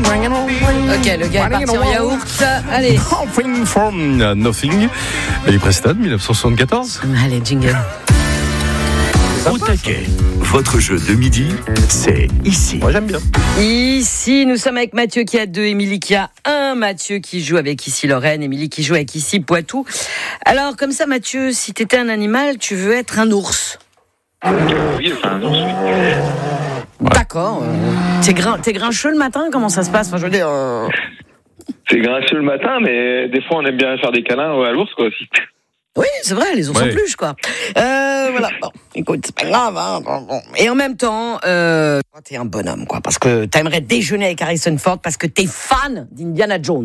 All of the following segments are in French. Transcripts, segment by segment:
Ok, le gars est parti en yaourt. Allez. Nothing from Nothing. Ellie Preston, 1974. Allez, jingle. Au taquet, votre jeu de midi, c'est ici. Moi, j'aime bien. Ici, nous sommes avec Mathieu qui a 2, Émilie qui a 1, Mathieu qui joue avec ici Lorraine, Émilie qui joue avec ici Poitou. Alors, comme ça, Mathieu, si t'étais un animal, tu veux être un ours? Oui, enfin, un ours, oui. D'accord. T'es grincheux le matin? Comment ça se passe? Enfin, je veux dire... C'est grincheux le matin, mais des fois, on aime bien faire des câlins à l'ours, quoi, aussi. Oui, c'est vrai, les ours en peluche, quoi. Voilà, bon, écoute, c'est pas grave, hein. Bon. Et en même temps, t'es un bonhomme, quoi, parce que t'aimerais déjeuner avec Harrison Ford parce que t'es fan d'Indiana Jones.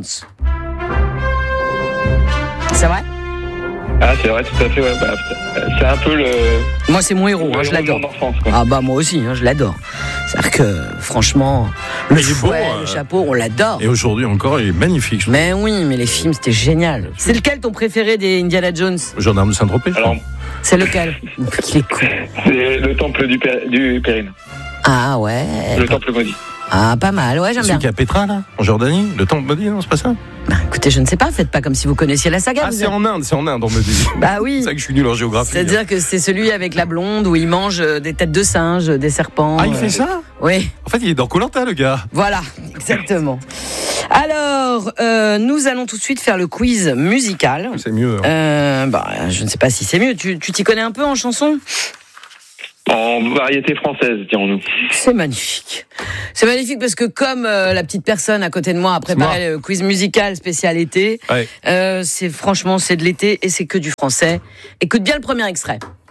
C'est vrai? Ah, c'est vrai, tout à fait, ouais. Bah, c'est un peu le... Moi, c'est mon héros, je l'adore. Enfance, quoi. Ah bah, moi aussi, je l'adore. C'est-à-dire que, franchement, le fouet, le chapeau, on l'adore. Et aujourd'hui encore, il est magnifique. Mais oui, mais les films, c'était génial. C'est lequel ton préféré des Indiana Jones? Gendarme de Saint-Tropez. Alors, C'est lequel? Il est con. c'est le temple du Périne. Ah ouais. Le temple maudit. Ah, pas mal, ouais, j'aime Celui bien. qui a Petra, là, en Jordanie. Le temple maudit, non, c'est pas ça? Bah, écoutez, je ne sais pas, faites pas comme si vous connaissiez la saga. Ah, vous c'est êtes- en Inde, on me dit. Bah oui. C'est ça que je suis nul en géographie. C'est-à-dire que c'est celui avec la blonde où il mange des têtes de singe, des serpents. Ah, il fait ça? Oui, En fait, il est dans Koh-Lanta, le gars. voilà, exactement. Alors, nous allons tout de suite faire le quiz musical. C'est mieux. Je ne sais pas si c'est mieux. Tu t'y connais un peu en chanson? En variété française, dirons-nous. C'est magnifique. C'est magnifique parce que comme la petite personne à côté de moi a préparé le quiz musical spécial été, Ouais. c'est de l'été et c'est que du français. Écoute bien le premier extrait.